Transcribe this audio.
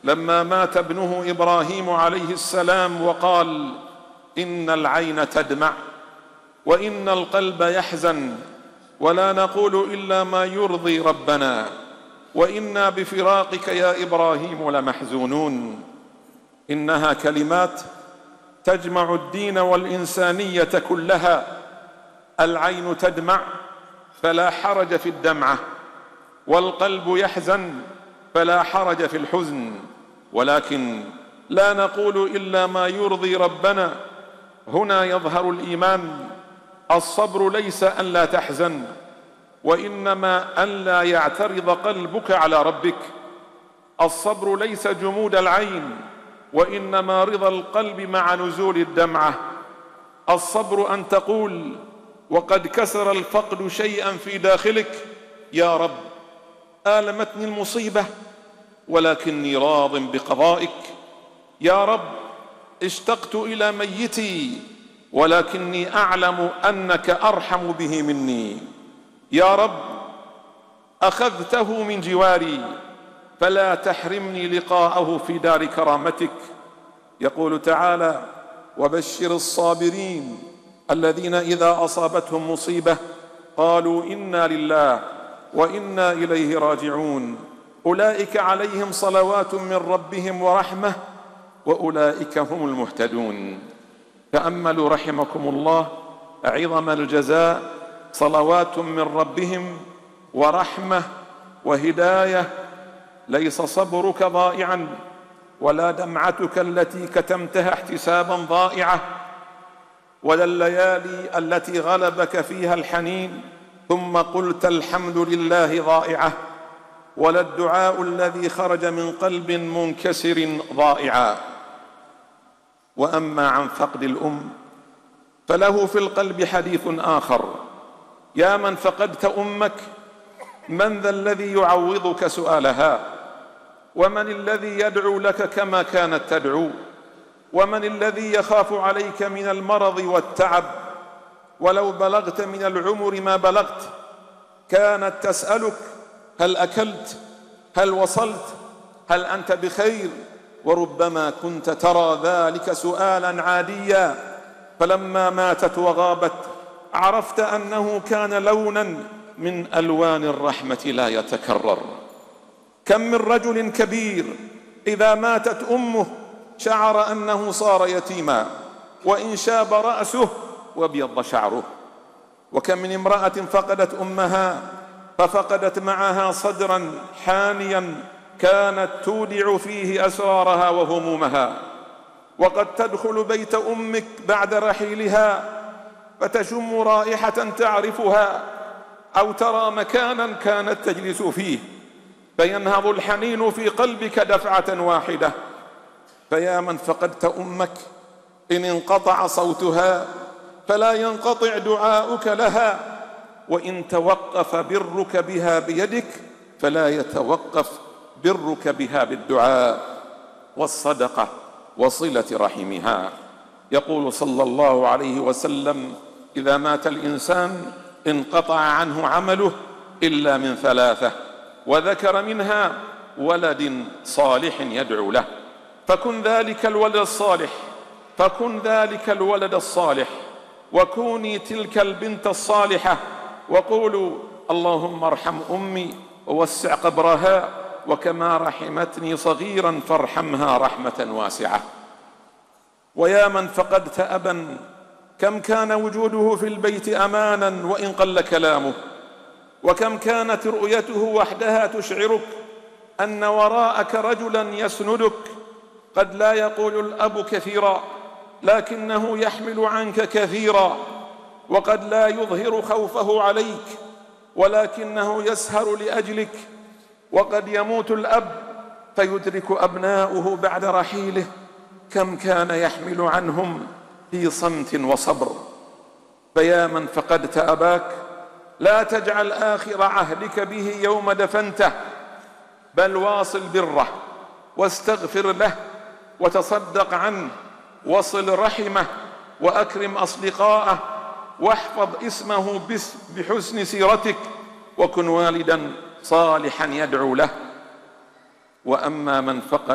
لما مات ابنه إبراهيم عليه السلام وقال: إن العين تدمع وإن القلب يحزن ولا نقول إلا ما يرضي ربنا وإنا بفراقك يا إبراهيم لمحزونون. إنها كلمات تجمع الدين والإنسانية كلها. العين تدمع فلا حرج في الدمعة، والقلب يحزن فلا حرج في الحزن، ولكن لا نقول إلا ما يرضي ربنا. هنا يظهر الإيمان. الصبر ليس أن لا تحزن، وإنما أن لا يعترض قلبك على ربك. الصبر ليس جمود العين، وإنما رضا القلب مع نزول الدمعة. الصبر أن تقول وقد كسر الفقد شيئا في داخلك: يا رب، آلمتني المصيبة ولكني راض بقضائك. يا رب، اشتقت إلى ميتي ولكني أعلم أنك أرحم به مني. يا رب، أخذته من جواري فلا تحرمني لقاءه في دار كرامتك. يقول تعالى: وبشر الصابرين الذين إذا أصابتهم مصيبة قالوا إنا لله وإنا إليه راجعون أولئك عليهم صلوات من ربهم ورحمة وأولئك هم المهتدون. تأملوا رحمكم الله عظم الجزاء: صلوات من ربهم ورحمة وهداية. ليس صبرك ضائعا ولا دمعتك التي كتمتها احتسابا ضائعة، ولا الليالي التي غلبك فيها الحنين ثم قلت الحمد لله ضائعة، ولا الدعاء الذي خرج من قلب منكسر ضائعا. وأما عن فقد الأم فله في القلب حديث آخر: يا من فقدت أمك، من ذا الذي يعوضك سؤالها؟ ومن الذي يدعو لك كما كانت تدعو؟ ومن الذي يخاف عليك من المرض والتعب؟ ولو بلغت من العمر ما بلغت كانت تسألك: هل أكلت؟ هل وصلت؟ هل أنت بخير؟ وربما كنت ترى ذلك سؤالا عاديا، فلما ماتت وغابت عرفت أنه كان لونا من ألوان الرحمة لا يتكرر. كم من رجل كبير إذا ماتت أمه شعر أنه صار يتيما، وإن شاب رأسه وابيض شعره. وكم من امرأة فقدت أمها ففقدت معها صدرا حانيا كانت تودع فيه أسرارها وهمومها. وقد تدخل بيت أمك بعد رحيلها فتشم رائحة تعرفها، أو ترى مكانا كانت تجلس فيه فينهض الحنين في قلبك دفعة واحدة. فيا من فقدت أمك، إن انقطع صوتها فلا ينقطع دعاؤك لها، وإن توقف برك بها بيدك فلا يتوقف برك بها بالدعاء والصدقة وصلة رحمها. يقول صلى الله عليه وسلم: إذا مات الإنسان انقطع عنه عمله إلا من ثلاثة، وذكر منها ولد صالح يدعو له. فكن ذلك الولد الصالح، فكن ذلك الولد الصالح، وكوني تلك البنت الصالحة، وقولوا: اللهم ارحم أمي ووسع قبرها، وكما رحمتني صغيرا فارحمها رحمة واسعة. ويا من فقدت أبا، كم كان وجوده في البيت أمانا وإن قل كلامه، وكم كانت رؤيته وحدها تشعرك أن وراءك رجلا يسندك. قد لا يقول الأب كثيرا لكنه يحمل عنك كثيرا، وقد لا يظهر خوفه عليك ولكنه يسهر لأجلك. وقد يموت الأب فيدرك أبناؤه بعد رحيله كم كان يحمل عنهم في صمت وصبر. فيا من فقدت أباك، لا تجعل آخر عهدك به يوم دفنته، بل واصل بره واستغفر له وتصدق عنه، وصل رحمه وأكرم أصدقاءه، واحفظ اسمه بحسن سيرتك، وكن والدا صالحا يدعو له. وأما من فقد